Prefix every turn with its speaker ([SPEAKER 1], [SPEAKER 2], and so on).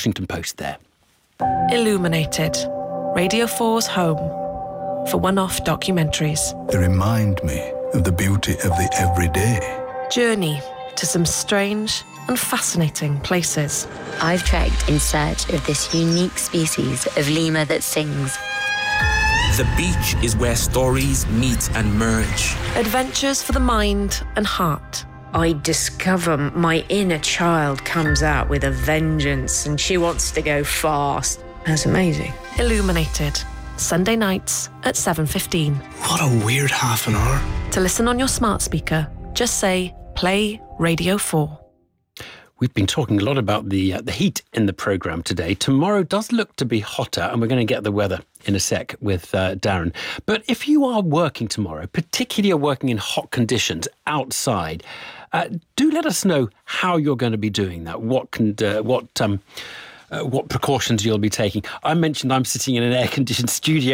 [SPEAKER 1] Washington Post there.
[SPEAKER 2] Illuminated, Radio 4's home for one-off documentaries.
[SPEAKER 3] They remind me of the beauty of the everyday.
[SPEAKER 2] Journey to some strange and fascinating places.
[SPEAKER 4] I've trekked in search of this unique species of lemur that sings.
[SPEAKER 5] The beach is where stories meet and merge.
[SPEAKER 2] Adventures for the mind and heart.
[SPEAKER 6] I discover my inner child comes out with a vengeance and she wants to go fast. That's amazing.
[SPEAKER 2] Illuminated, Sunday nights at 7:15.
[SPEAKER 7] What a weird half an hour.
[SPEAKER 2] To listen on your smart speaker, just say, play Radio 4.
[SPEAKER 1] We've been talking a lot about the heat in the programme today. Tomorrow does look to be hotter, and we're going to get the weather in a sec with Darren. But if you are working tomorrow, particularly you're working in hot conditions outside, do let us know how you're going to be doing that. What precautions you'll be taking. I mentioned I'm sitting in an air-conditioned studio